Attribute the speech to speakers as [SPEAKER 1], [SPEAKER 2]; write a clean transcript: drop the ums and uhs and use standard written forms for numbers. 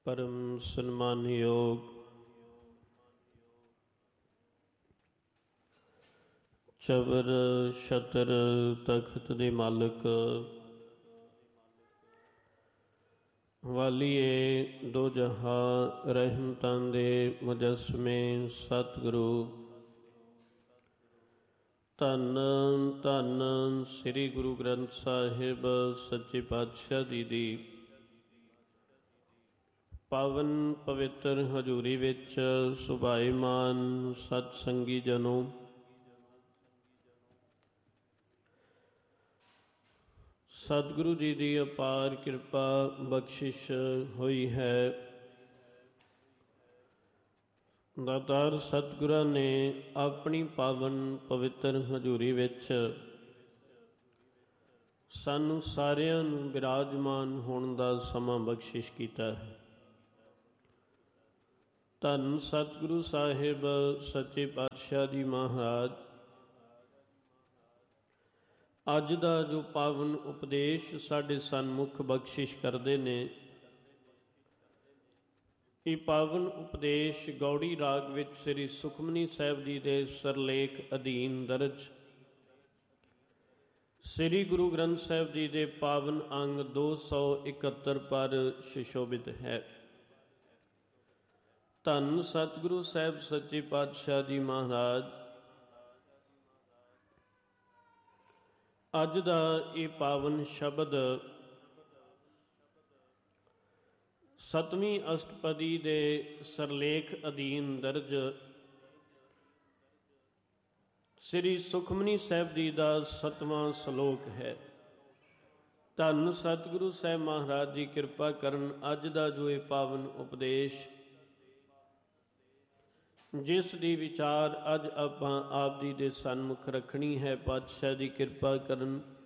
[SPEAKER 1] परम सन्मानयोग चवर छतर तख्त दे मालिक वालिए दो जहा रहमतां दे मुजस्मे सतगुरु धन धन श्री गुरु ग्रंथ साहिब सच्चे पातशाह जी दी पावन पवित्र हजूरी विच सुभाईमान सतसंगी जनों, सतगुरु जी की अपार कृपा बख्शिश हुई है। दातार सतगुरां ने अपनी पावन पवित्र हजूरी विच सानू सारियां नूं विराजमान होने का समा बख्शिश कीता है। धन सतगुरु साहिब सच्चे पातशाह जी महाराज अज दा जो पावन उपदेश साडे सन्मुख बख्शिश करते ने, ये पावन उपदेश गौड़ी राग विच श्री सुखमनी साहिब जी दे सरलेख अधीन दर्ज श्री गुरु ग्रंथ साहिब जी दे पावन अंग 271 पर सुशोभित है। धन सतगुरु साहिब सच्चे पातशाह जी महाराज अज दा ये पावन शब्द सतवीं अष्टपदी दे सरलेख अधीन दर्ज श्री सुखमनी साहिब जी का 7वां सलोक है। धन सतगुरु साहिब महाराज जी कृपा करन अज दा जो ये पावन उपदेश जिस दी विचार अज आपां आप जी दे सन्मुख रखनी है, पातशाह जी कृपा करन